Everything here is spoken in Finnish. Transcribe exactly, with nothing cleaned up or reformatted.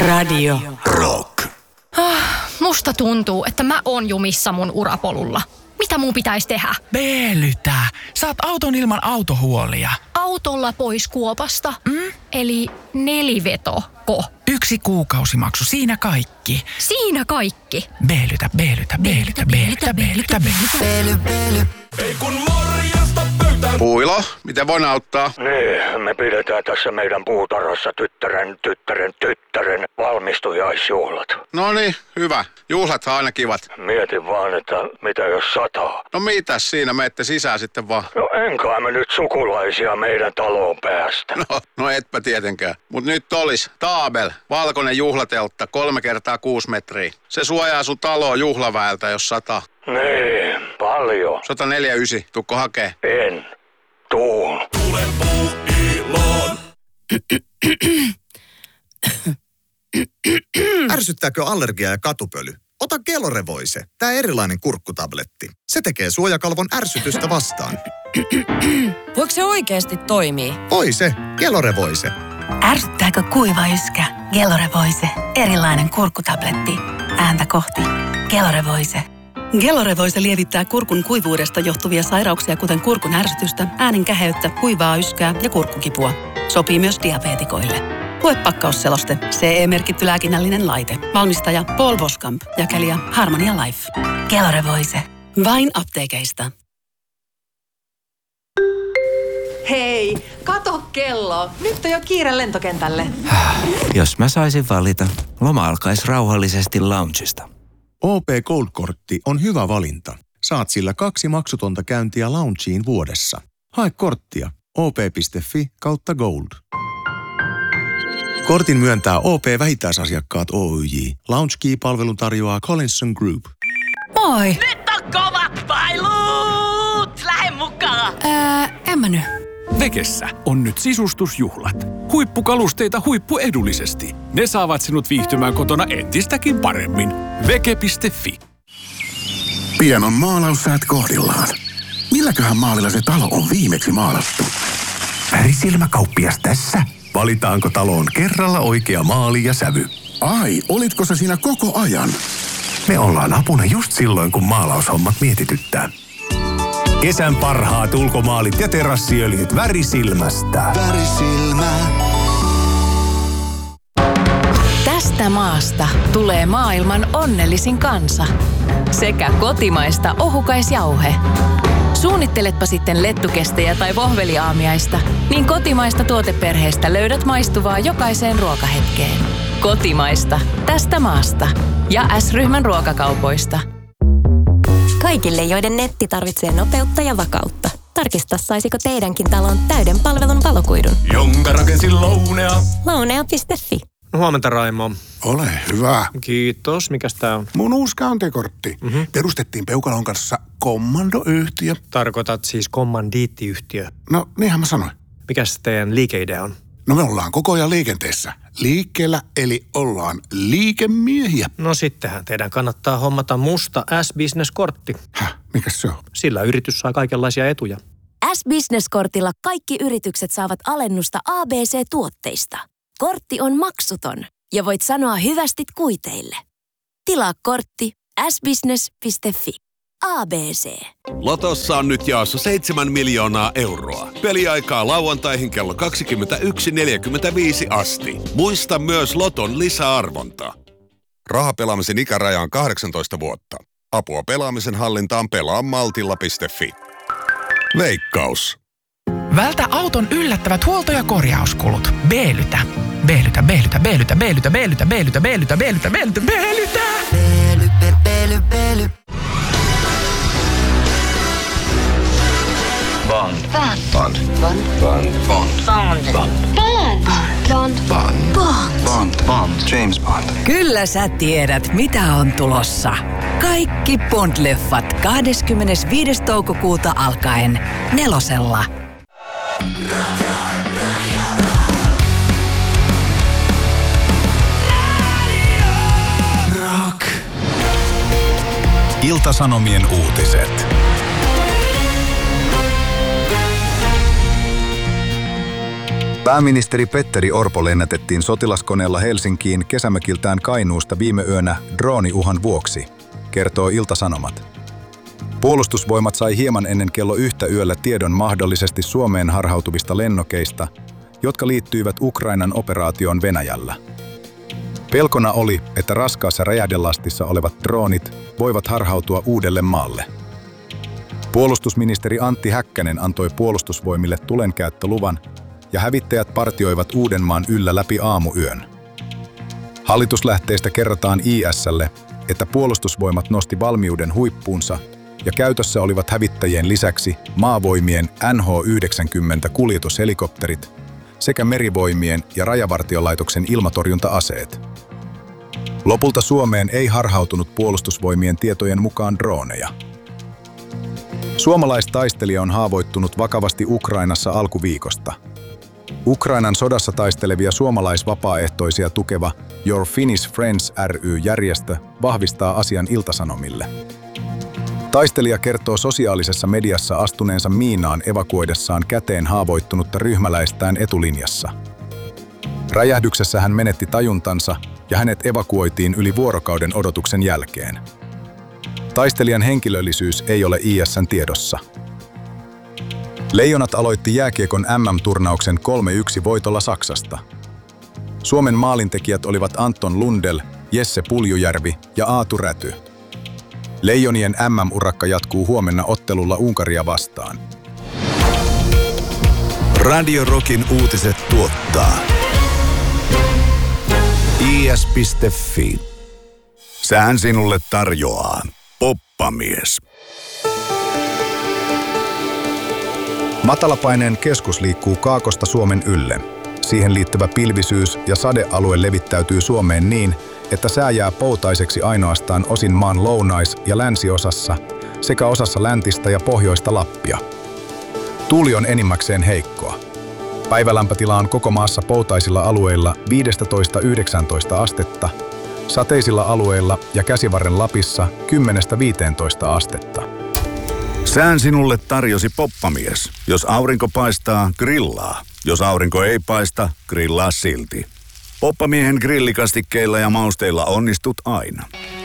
Radio Rock. Ah, musta tuntuu, että mä oon jumissa mun urapolulla. Mitä mun pitäisi tehdä? Veelytä. Saat auton ilman autohuolia. Autolla pois kuopasta? Mm? Eli nelivetoko? Yksi kuukausimaksu, siinä kaikki. Siinä kaikki? Veelytä, veelytä, veelytä, veelytä, veelytä, veelytä. Ei kun morjesta pöytään. Puilo, miten voin auttaa? Niin, me pidetään tässä meidän puutarhassa tyttären, tyttären, tyttären valmistujaisjuhlat. No niin, hyvä. Juhlathan aina kivat. Mietin vaan, että mitä jos sataa. No mitäs siinä, menette sisään sitten vaan. No enkä me nyt sukulaisia meidän taloon päästä. No, no etpä tietenkään. Mut nyt olis Taabel, valkoinen juhlateltta, kolme kertaa kuusi metriä. Se suojaa sun taloa juhlaväeltä, jos sataa. Niin, paljon. sata neljä yhdeksän, tukko hakee. En. Tuun. Tule Puuiloon. Ärsyttääkö allergia ja katupöly? Ota Gelore-voise, tää erilainen kurkkutabletti. Se tekee suojakalvon ärsytystä vastaan. Voiko se oikeasti toimii? Voise, Gelore-voise. Ärsyttääkö kuiva yskä? Gelore-voise, erilainen kurkkutabletti. Ääntä kohti. Gelore-voise. Gelore-voise lievittää kurkun kuivuudesta johtuvia sairauksia, kuten kurkun ärsytystä, äänen käheyttä, kuivaa yskää ja kurkkukipua. Sopii myös diabeetikoille. Lue pakkausseloste. C E-merkitty lääkinnällinen laite. Valmistaja Paul Boskamp. Jakelija Harmonia Life. Gelore-voise. Vain apteekeista. Hei, kato kello. Nyt on jo kiire lentokentälle. Jos mä saisin valita, loma alkaisi rauhallisesti loungesta. O P Gold-kortti on hyvä valinta. Saat sillä kaksi maksutonta käyntiä loungeen vuodessa. Hae korttia op.fi kautta gold. Kortin myöntää O P-vähittäisasiakkaat Oyj. Lounge-key-palvelun tarjoaa Collinson Group. Moi! Nyt on kovat pailut! Lähde mukaan! Ää, en mä nyt. Vekessä on nyt sisustusjuhlat. Huippukalusteita huippuedullisesti. Ne saavat sinut viihtymään kotona entistäkin paremmin. Veke piste fi. Pian on maalaussäät kohdillaan. Milläköhän maalilla se talo on viimeksi maalattu? Värisilmäkauppias tässä. Valitaanko taloon kerralla oikea maali ja sävy? Ai, olitko sä siinä koko ajan? Me ollaan apuna just silloin, kun maalaushommat mietityttää. Kesän parhaat ulkomaalit ja terassiöljyt Värisilmästä. Värisilmä. Tästä maasta tulee maailman onnellisin kansa. Sekä kotimaista ohukaisjauhe. Suunnitteletpa sitten lettukestejä tai vohveliaamiaista, niin kotimaista tuoteperheestä löydät maistuvaa jokaiseen ruokahetkeen. Kotimaista. Tästä maasta. Ja S-ryhmän ruokakaupoista. Kaikille, joiden netti tarvitsee nopeutta ja vakautta. Tarkista, saisiko teidänkin talon täyden palvelun valokuidun. Jonka rakensin Lounea. Lounea piste fi. Huomenta, Raimo. Ole hyvä. Kiitos. Mikäs tää on? Mun uusi käyntikortti. Mm-hmm. Perustettiin Peukalon kanssa kommandoyhtiö. Tarkoitat siis kommandiittiyhtiö? No, niinhän mä sanoin. Mikäs teidän liikeidea on? No me ollaan koko ajan liikenteessä. Liikkeellä, eli ollaan liikemiehiä. No sittenhän teidän kannattaa hommata musta S-Business-kortti. Häh? Mikäs se on? Sillä yritys saa kaikenlaisia etuja. S-Business-kortilla kaikki yritykset saavat alennusta A B C-tuotteista. Kortti on maksuton ja voit sanoa hyvästit kuiteille. Tilaa kortti s business piste fi. A B C. Lotossa on nyt jaossa seitsemän miljoonaa euroa. Peliaikaa lauantaihin kello kaksikymmentäyksi neljäkymmentäviisi asti. Muista myös Loton lisäarvonta. Rahapelaamisen ikäraja on kahdeksantoista vuotta. Apua pelaamisen hallintaan pelaa maltilla piste fi. Veikkaus. Vältä auton yllättävät huolto- ja korjauskulut. Veelytä. Veelytä, veelytä, veelytä, veelytä, veelytä, veelytä, veelytä, veelytä, veelytä, veelytä. Veely, veely, veely. Bond. Bond. Bond. Bond. Bond. Bond. Bond. Bond. Bond. Bond. Bond. Bond. James Bond. Kyllä sä tiedät, mitä on tulossa. Kaikki Bond-leffat kahdeskymmenesviides toukokuuta alkaen nelosella. Rock. Ilta-Sanomien uutiset. Pääministeri Petteri Orpo lennätettiin sotilaskoneella Helsinkiin kesämökiltään Kainuusta viime yönä drooniuhan vuoksi, kertoo Ilta-Sanomat. Puolustusvoimat sai hieman ennen kello yhtä yöllä tiedon mahdollisesti Suomeen harhautuvista lennokeista, jotka liittyivät Ukrainan operaatioon Venäjällä. Pelkona oli, että raskaassa räjähdelastissa olevat droonit voivat harhautua uudelle maalle. Puolustusministeri Antti Häkkänen antoi puolustusvoimille tulenkäyttöluvan ja hävittäjät partioivat Uudenmaan yllä läpi aamuyön. Hallituslähteistä kerrotaan I S:lle, että puolustusvoimat nosti valmiuden huippuunsa ja käytössä olivat hävittäjien lisäksi maavoimien N H yhdeksänkymmentä kuljetushelikopterit sekä merivoimien ja rajavartiolaitoksen ilmatorjunta-aseet. Lopulta Suomeen ei harhautunut puolustusvoimien tietojen mukaan drooneja. Suomalaistaistelija on haavoittunut vakavasti Ukrainassa alkuviikosta. Ukrainan sodassa taistelevia suomalaisvapaaehtoisia tukeva Your Finnish Friends ry-järjestö vahvistaa asian Ilta-Sanomille. Taistelija kertoo sosiaalisessa mediassa astuneensa miinaan evakuoidessaan käteen haavoittunutta ryhmäläistään etulinjassa. Räjähdyksessä hän menetti tajuntansa ja hänet evakuoitiin yli vuorokauden odotuksen jälkeen. Taistelijan henkilöllisyys ei ole I S:n tiedossa. Leijonat aloitti jääkiekon M M-turnauksen kolme yksi voitolla Saksasta. Suomen maalintekijät olivat Anton Lundell, Jesse Puljujärvi ja Aatu Räty. Leijonien M M-urakka jatkuu huomenna ottelulla Unkaria vastaan. Radio Rockin uutiset tuottaa I S piste F I. Sään sinulle tarjoaa Poppamies. Matalapaineen keskus liikkuu Kaakosta Suomen ylle. Siihen liittyvä pilvisyys ja sadealue levittäytyy Suomeen niin, että sää jää poutaiseksi ainoastaan osin maan lounais- ja länsiosassa sekä osassa läntistä ja pohjoista Lappia. Tuuli on enimmäkseen heikkoa. Päivälämpötila on koko maassa poutaisilla alueilla viisitoista yhdeksäntoista astetta, sateisilla alueilla ja Käsivarren Lapissa kymmenestä viiteentoista astetta. Sään sinulle tarjosi Poppamies. Jos aurinko paistaa, grillaa. Jos aurinko ei paista, grillaa silti. Poppamiehen grillikastikkeilla ja mausteilla onnistut aina.